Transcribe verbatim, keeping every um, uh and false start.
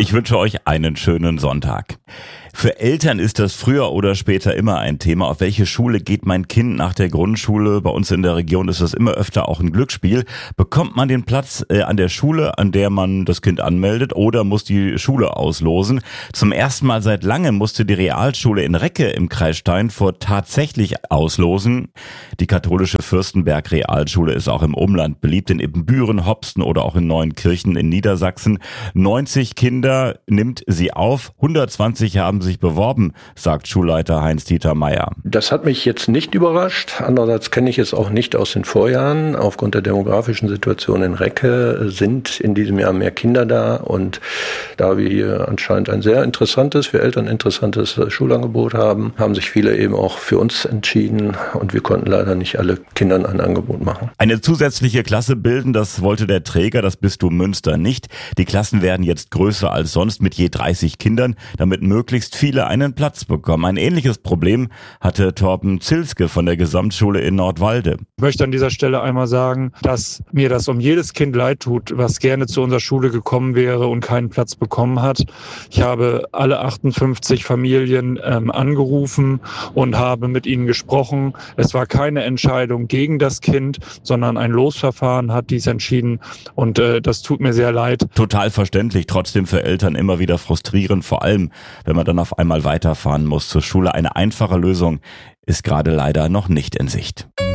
Ich wünsche euch einen schönen Sonntag. Für Eltern ist das früher oder später immer ein Thema. Auf welche Schule geht mein Kind nach der Grundschule? Bei uns in der Region ist das immer öfter auch ein Glücksspiel. Bekommt man den Platz äh, an der Schule, an der man das Kind anmeldet, oder muss die Schule auslosen? Zum ersten Mal seit langem musste die Realschule in Recke im Kreis Steinfurt tatsächlich auslosen. Die katholische Fürstenberg Realschule ist auch im Umland beliebt, in Ibbenbüren, Hopsten oder auch in Neuenkirchen in Niedersachsen. neunzig Kinder nimmt sie auf, hundertzwanzig haben sich beworben, sagt Schulleiter Heinz-Dieter Meyer. Das hat mich jetzt nicht überrascht. Andererseits kenne ich es auch nicht aus den Vorjahren. Aufgrund der demografischen Situation in Recke sind in diesem Jahr mehr Kinder da. Und da wir hier anscheinend ein sehr interessantes, für Eltern interessantes Schulangebot haben, haben sich viele eben auch für uns entschieden. Und wir konnten leider nicht alle Kindern ein Angebot machen. Eine zusätzliche Klasse bilden, das wollte der Träger, das Bistum Münster nicht. Die Klassen werden jetzt größer als sonst mit je dreißig Kindern, damit möglichst viele einen Platz bekommen. Ein ähnliches Problem hatte Torben Zilske von der Gesamtschule in Nordwalde. Ich möchte an dieser Stelle einmal sagen, dass mir das um jedes Kind leid tut, was gerne zu unserer Schule gekommen wäre und keinen Platz bekommen hat. Ich habe alle achtundfünfzig Familien ähm, angerufen und habe mit ihnen gesprochen. Es war keine Entscheidung gegen das Kind, sondern ein Losverfahren hat dies entschieden, und äh, das tut mir sehr leid. Total verständlich, trotzdem für Eltern immer wieder frustrierend, vor allem wenn man dann auf einmal weiterfahren muss zur Schule. Eine einfache Lösung ist gerade leider noch nicht in Sicht.